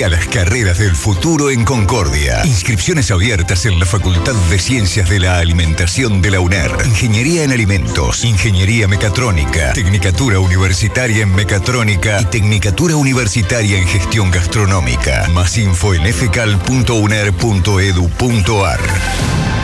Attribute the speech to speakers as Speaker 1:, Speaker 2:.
Speaker 1: Estudia las carreras del futuro en Concordia. Inscripciones abiertas en la Facultad de Ciencias de la Alimentación de la UNER. Ingeniería en Alimentos, Ingeniería Mecatrónica, Tecnicatura Universitaria en Mecatrónica y Tecnicatura Universitaria en Gestión Gastronómica. Más info en fcal.uner.edu.ar.